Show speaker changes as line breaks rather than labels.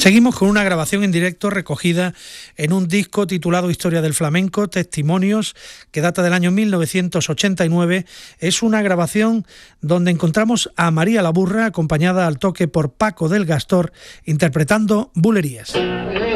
Seguimos con una grabación en directo recogida en un disco titulado Historia del Flamenco, Testimonios, que data del año 1989. Es una grabación donde encontramos a María Laburra, acompañada al toque por Paco del Gastor, interpretando Bulerías.